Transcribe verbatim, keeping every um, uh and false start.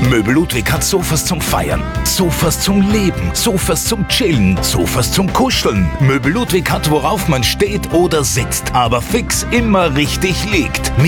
Möbel Ludwig hat Sofas zum Feiern, Sofas zum Leben, Sofas zum Chillen, Sofas zum Kuscheln. Möbel Ludwig hat, worauf man steht oder sitzt, aber fix immer richtig liegt.